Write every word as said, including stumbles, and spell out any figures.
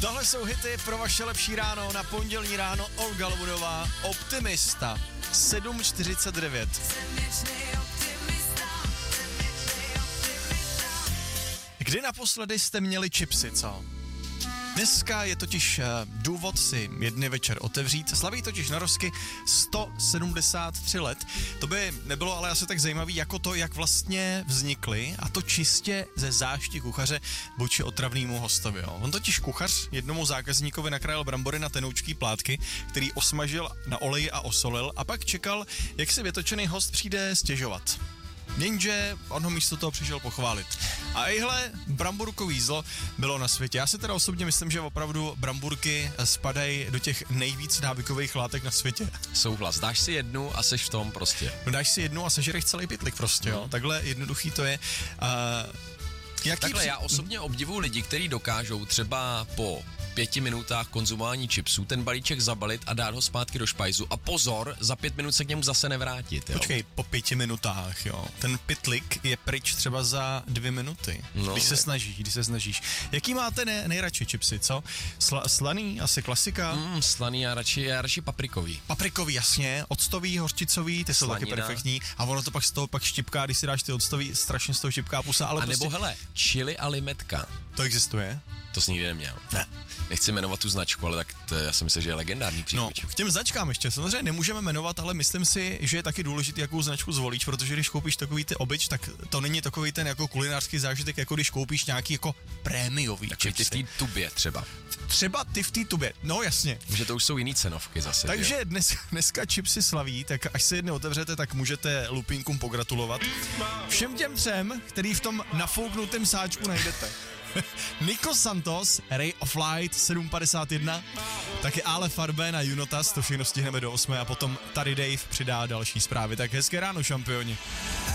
Tohle jsou hity pro vaše lepší ráno na pondělní ráno. Olga Lubudová, Optimista, sedm čtyřicet devět. Kdy naposledy jste měli chipsy, co? Dneska je totiž důvod si jedny večer otevřít. Slaví totiž narozky sto sedmdesát tři let. To by nebylo ale asi tak zajímavý jako to, jak vlastně vznikly, a to čistě ze zášti kuchaře vůči otravnému hostovi. Jo. On totiž kuchař jednomu zákazníkovi nakrájel brambory na tenoučký plátky, který osmažil na oleji a osolil, a pak čekal, jak si vytočený host přijde stěžovat. Jenže on ho místo toho přišel pochválit. A ihle, bramburkový zlo bylo na světě. Já si teda osobně myslím, že opravdu bramburky spadají do těch nejvíc návykových látek na světě. Souhlas, dáš si jednu a seš v tom prostě. No dáš si jednu a sežereš celý pytlik prostě, jo. Takhle jednoduchý to je. Uh, jaký Takhle při... já osobně obdivuju lidi, kteří dokážou třeba po pěti minutách konzumování chipsů ten balíček zabalit a dát ho zpátky do špajzu. A pozor, za pět minut se k němu zase nevrátit. Jo? Počkej, po pěti minutách, jo. Ten pytlik je pryč třeba za dvě minuty. No, když se snažíš, když se snažíš. Jaký máte ne, nejradši chipsy, co? Sla, slaný, asi klasika? Mm, slaný, já radši, já radši paprikový. Paprikový, jasně, octový, hořčicový, ty jsou Slanina. taky perfektní. A ono to pak z toho pak štipká, když si dáš ty octový, strašně z toho štipká pusa, ale a prostě... nebo hele, chili a limetka. To existuje? To jsi nikdy neměl. Ne. Nechci jmenovat tu značku, ale tak to, já si myslím, že je legendární příchuť. No, k těm značkám ještě samozřejmě nemůžeme jmenovat, ale myslím si, že je taky důležité, jakou značku zvolíš, protože když koupíš takový ty obyč, tak to není takový ten jako kulinářský zážitek, jako když koupíš nějaký jako prémiový takový ty v té tubě třeba. Třeba ty v té tubě, no jasně. Že to už jsou jiný cenovky zase. Takže dnes, dneska chipsy slaví, tak až se jedny otevřete, tak můžete lupínkům pogratulovat. Všem těm třem, který v tom nafouknutém sáčku najdete. Nico Santos, Ray of Light, sedm padesát jedna, taky Ale Farbe na Junotas, to všechno stihneme do osmé a potom tady Dave přidá další zprávy. Tak hezké ráno, šampioni.